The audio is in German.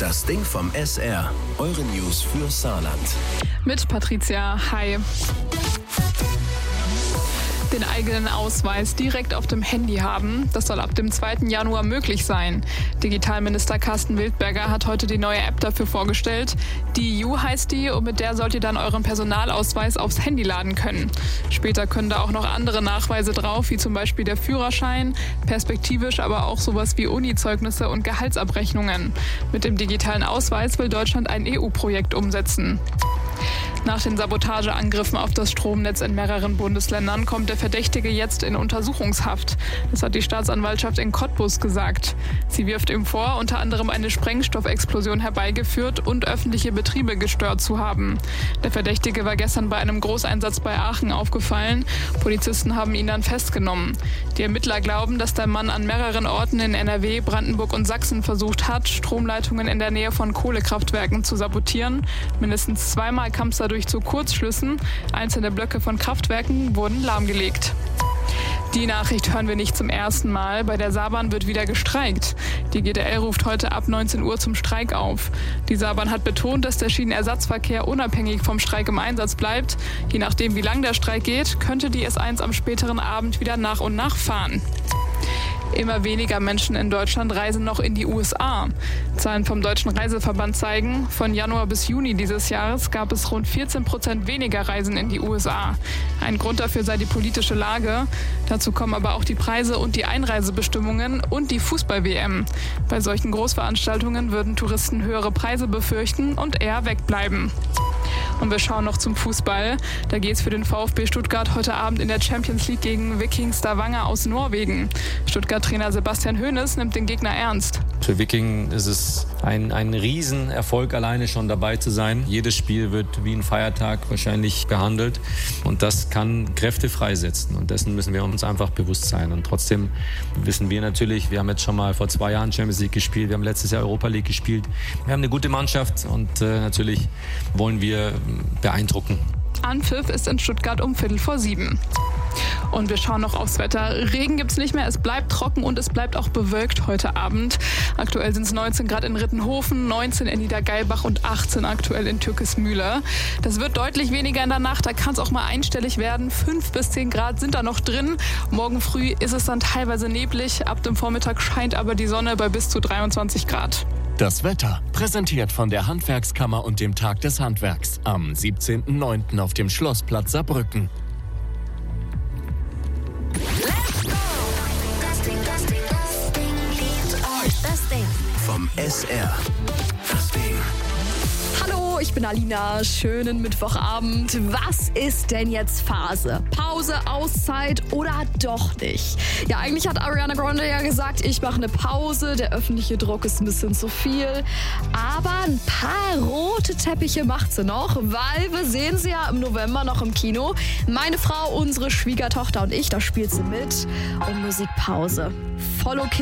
Das Ding vom SR. Eure News für Saarland. Mit Patricia, hi. Den eigenen Ausweis direkt auf dem Handy haben. Das soll ab dem 2. Januar möglich sein. Digitalminister Carsten Wildberger hat heute die neue App dafür vorgestellt. DIU heißt die und mit der sollt ihr dann euren Personalausweis aufs Handy laden können. Später können da auch noch andere Nachweise drauf, wie zum Beispiel der Führerschein, perspektivisch aber auch sowas wie Uni-Zeugnisse und Gehaltsabrechnungen. Mit dem digitalen Ausweis will Deutschland ein EU-Projekt umsetzen. Nach den Sabotageangriffen auf das Stromnetz in mehreren Bundesländern kommt der Verdächtige jetzt in Untersuchungshaft. Das hat die Staatsanwaltschaft in Cottbus gesagt. Sie wirft ihm vor, unter anderem eine Sprengstoffexplosion herbeigeführt und öffentliche Betriebe gestört zu haben. Der Verdächtige war gestern bei einem Großeinsatz bei Aachen aufgefallen. Polizisten haben ihn dann festgenommen. Die Ermittler glauben, dass der Mann an mehreren Orten in NRW, Brandenburg und Sachsen versucht hat, Stromleitungen in der Nähe von Kohlekraftwerken zu sabotieren. Mindestens zweimal kam es dadurch zu Kurzschlüssen. Einzelne Blöcke von Kraftwerken wurden lahmgelegt. Die Nachricht hören wir nicht zum ersten Mal. Bei der Saarbahn wird wieder gestreikt. Die GDL ruft heute ab 19 Uhr zum Streik auf. Die Saarbahn hat betont, dass der Schienenersatzverkehr unabhängig vom Streik im Einsatz bleibt. Je nachdem, wie lang der Streik geht, könnte die S1 am späteren Abend wieder nach und nach fahren. Immer weniger Menschen in Deutschland reisen noch in die USA. Zahlen vom Deutschen Reiseverband zeigen, von Januar bis Juni dieses Jahres gab es rund 14% weniger Reisen in die USA. Ein Grund dafür sei die politische Lage. Dazu kommen aber auch die Preise und die Einreisebestimmungen und die Fußball-WM. Bei solchen Großveranstaltungen würden Touristen höhere Preise befürchten und eher wegbleiben. Und wir schauen noch zum Fußball. Da geht es für den VfB Stuttgart heute Abend in der Champions League gegen Viking Stavanger aus Norwegen. Stuttgart-Trainer Sebastian Hoeneß nimmt den Gegner ernst. Für Viking ist es ein Riesenerfolg, alleine schon dabei zu sein. Jedes Spiel wird wie ein Feiertag wahrscheinlich behandelt und das kann Kräfte freisetzen und dessen müssen wir uns einfach bewusst sein. Und trotzdem wissen wir natürlich, wir haben jetzt schon mal vor 2 Jahren Champions League gespielt, wir haben letztes Jahr Europa League gespielt. Wir haben eine gute Mannschaft und natürlich wollen wir beeindrucken. Anpfiff ist in Stuttgart um 6:15. Und wir schauen noch aufs Wetter. Regen gibt's nicht mehr, es bleibt trocken und es bleibt auch bewölkt heute Abend. Aktuell sind es 19 Grad in Rittenhofen, 19 in Niedergeilbach und 18 aktuell in Türkismühle. Das wird deutlich weniger in der Nacht, da kann es auch mal einstellig werden. 5 bis 10 Grad sind da noch drin. Morgen früh ist es dann teilweise neblig, ab dem Vormittag scheint aber die Sonne bei bis zu 23 Grad. Das Wetter, präsentiert von der Handwerkskammer und dem Tag des Handwerks am 17.09. auf dem Schlossplatz Saarbrücken. Das Ding Vom SR. Das Ding. Hallo, ich bin Alina. Schönen Mittwochabend. Was ist denn jetzt Phase? Pause, Auszeit oder doch nicht? Ja, eigentlich hat Ariana Grande ja gesagt, ich mache eine Pause. Der öffentliche Druck ist ein bisschen zu viel. Aber ein paar rote Teppiche macht sie noch, weil wir sehen sie ja im November noch im Kino. Meine Frau, unsere Schwiegertochter und ich, da spielt sie mit. Und Musikpause. Voll okay.